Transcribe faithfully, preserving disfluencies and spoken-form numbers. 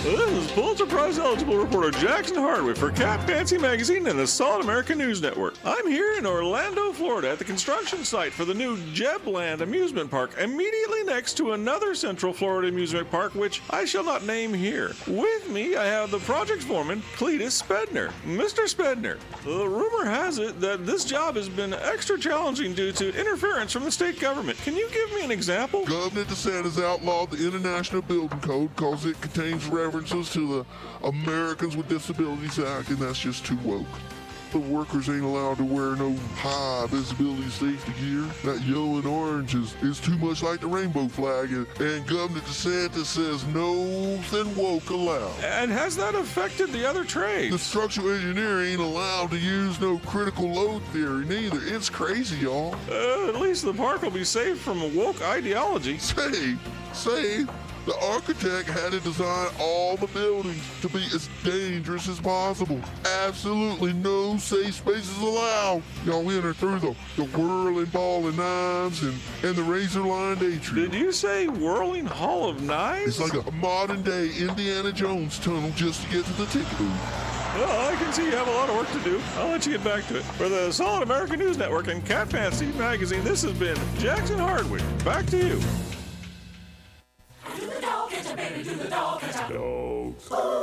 This is Pulitzer Prize eligible reporter Jackson Hardwick for Cat Fancy Magazine and the Solid American News Network. I'm here in Orlando, Florida at the construction site for the new Jebland Amusement Park, immediately next to another Central Florida amusement park, which I shall not name here. With me, I have the project foreman, Cletus Spedner. Mister Spedner, the rumor has it that this job has been extra challenging due to interference from the state government. Can you give me an example? Governor DeSantis outlawed the International Building Code because it contains references to the Americans with Disabilities Act, and that's just too woke. The workers ain't allowed to wear no high visibility safety gear. That yellow and orange is, is too much like the rainbow flag, and, and Governor DeSantis says nothing woke allowed. And has that affected the other The trades? structural engineer ain't allowed to use no critical load theory neither. It's crazy, y'all. Uh, at least the park will be safe from woke ideology. Say, say, the architect had to design all the buildings to be as dangerous as possible. Absolutely no safe spaces allowed. Y'all enter through the, the whirling ball of knives and, and the razor-lined atrium. Did you say Whirling Hall of Knives? It's like a modern-day Indiana Jones tunnel just to get to the ticket booth. Well, I can see you have a lot of work to do. I'll let you get back to it. For the Solid American News Network and Cat Fancy Magazine, this has been Jackson Hardwick. Back to you. Do the dog catch a baby? Do the dog catch a Dogs.